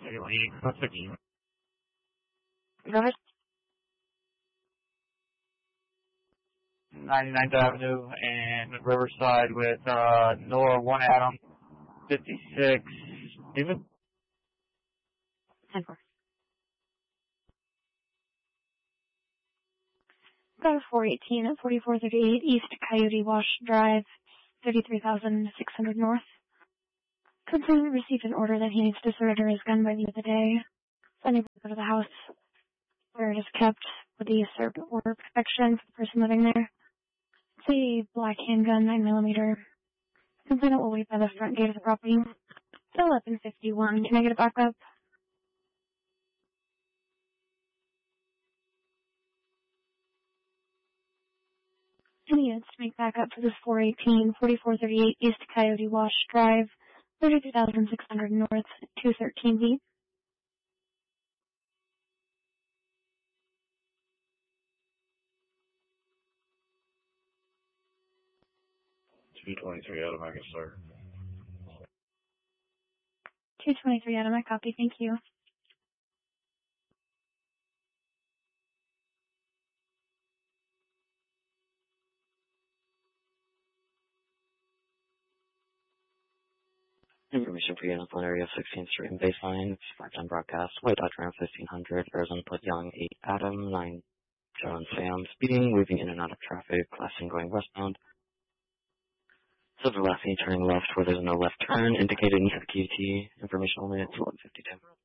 Go ahead. 99th Avenue and Riverside with Nora 1 Adam 56 Steven. 10-4. Got 418 at 4438 East Coyote Wash Drive, 33,600 North. Complainant received an order that he needs to surrender his gun by the end of the day. So unable to go to the house where it is kept with the served order of protection for the person living there. It's a black handgun, 9mm. Complainant will wait by the front gate of the property. It's 11:51. Can I get a backup? Any units to make backup for this 418, 4438 East Coyote Wash Drive, 32,600 North, 213B. $223 Adam, I can start. 223 Adam, I copy. Thank you. Information for units on area 16th Street and Baseline. Part-time broadcast. White Dodge Ram 1500. Arizona Put Young 8 Adam 9 John Sam. Speeding, moving in and out of traffic. Last going westbound. Silver last turning left where there's no left turn. Indicated in QT. Information only at 12:52.